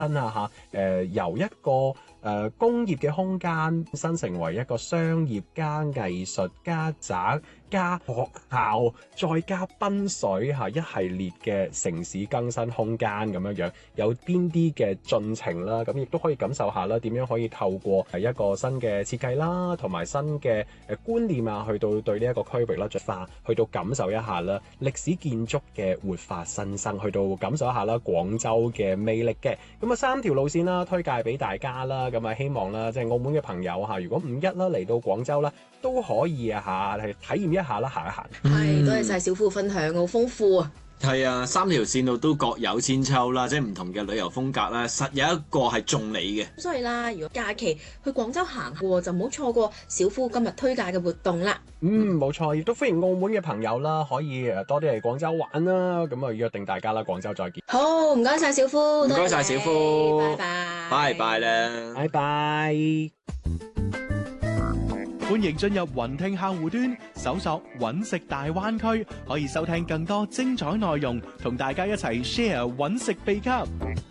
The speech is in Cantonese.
由一個工業嘅空間新成為一個商業加藝術加宅加學校再加賓水一系列嘅城市更新空間咁樣，有邊啲嘅進程啦，咁亦都可以感受下啦，點樣可以透過一個新嘅設計啦，同埋新嘅觀念去到對呢一個區域啦，進化去到感受一下啦歷史建築嘅活化新生，去到感受一下啦廣州嘅魅力嘅。咁3條路線啦，推介俾大家啦。咁希望啦，即係澳門嘅朋友如果5一啦嚟到廣州啦，都可以去體驗一下啦，行一行。 係，多謝晒小夫分享，好豐富啊！ 係啊，3條線路都各有千秋啦，即係唔同嘅旅遊風格啦，實有一個係中你嘅。 所以啦，如果假期去廣州行過，就唔好錯過小夫今日推介嘅活動啦。 冇錯，亦都歡迎澳門嘅朋友啦，可以多啲嚟廣州玩啦。咁約定大家啦，廣州再見。 好，唔該晒小夫， 唔該晒小夫， 拜拜， 拜拜啦， 拜拜。 歡迎進入雲聽客戶端，搜索揾食大灣區，可以收聽更多精彩內容，同大家一齊 share 揾食秘笈。